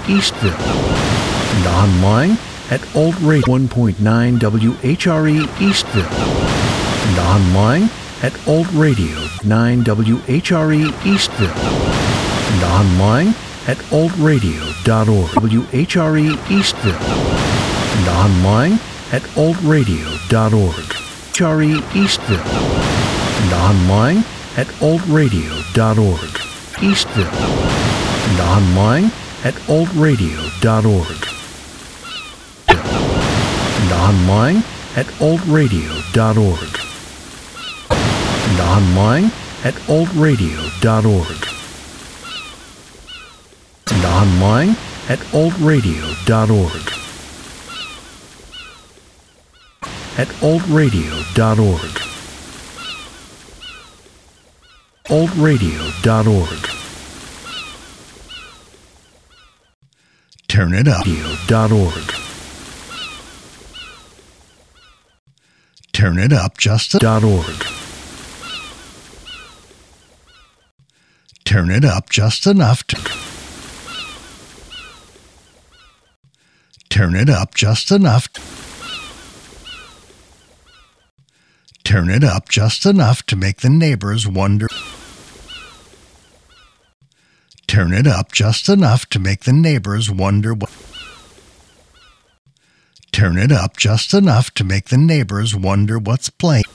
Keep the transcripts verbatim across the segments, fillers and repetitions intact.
Eastville, and online at alt radio one point nine W H R E Eastville, and online at alt radio nine W H R E Eastville, and online at alt radio dot org W H R E Eastville, and online at alt radio dot org H R E Eastville, and online at alt radio dot org Eastville, and online at alt radio dot org, and online at alt radio dot org, and online at alt radio dot org, and online at alt radio dot org, at alt radio dot org, alt radio dot org, Turn it up. radio dot org, Turn it up just a dot org, Turn it up just enough to Turn it up just enough to Turn it up just enough to make the neighbors wonder. Turn it up just enough to make the neighbors wonder what. Turn it up just enough to make the neighbors wonder what's playing.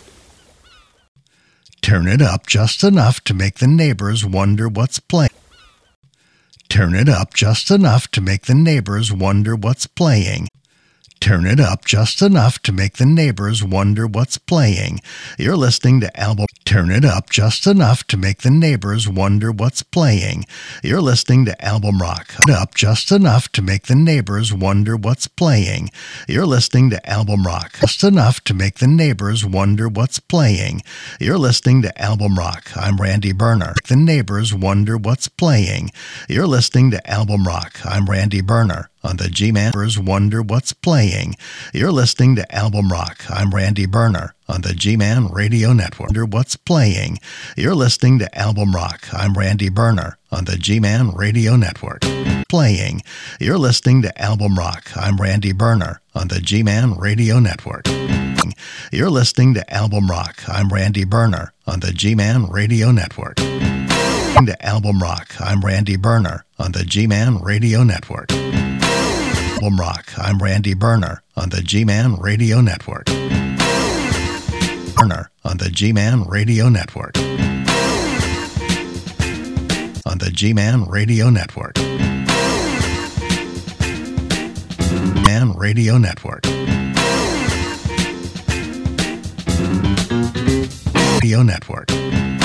Turn it up just enough to make the neighbors wonder what's playing. Turn it up just enough to make the neighbors wonder what's playing. Turn it up just enough to make the neighbors wonder what's playing. You're listening to album. Turn it up just enough to make the neighbors wonder what's playing. You're listening to Album Rock. Turn it up just enough to make the neighbors wonder what's playing. You're listening to Album Rock. Just enough to make the neighbors wonder what's playing. You're listening to Album Rock. I'm Randy Berner. The neighbors wonder what's playing. You're listening to Album Rock. I'm Randy Berner. On the G-Man Wonder What's Playing. You're listening to Album Rock. I'm Randy Berner. On the G-Man Radio Network. Wonder What's Playing. You're listening to Album Rock. I'm Randy Berner. On the G-Man Radio Network. Playing. You're listening to Album Rock. I'm Randy Berner. On the G-Man Radio Network. You're listening to Album Rock. I'm Randy Berner. On the G-Man Radio Network. To Album Rock. I'm Randy Berner. On the G-Man Radio Network. Album Rock. I'm Randy Berner. On the G-Man Radio Network. Berner. On the G-Man Radio Network. On the G-Man Radio Network. Man Radio Network. Radio Network.